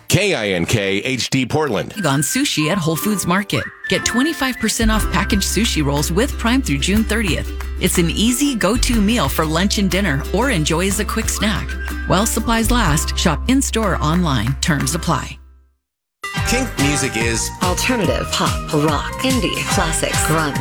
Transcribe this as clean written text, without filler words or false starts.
KINK HD Portland. On sushi at Whole Foods Market. Get 25% off packaged sushi rolls with Prime through June 30th. It's an easy go-to meal for lunch and dinner or enjoy as a quick snack. While supplies last, shop in-store or online. Terms apply. Kink music is alternative, pop, rock, indie, classics, grunge.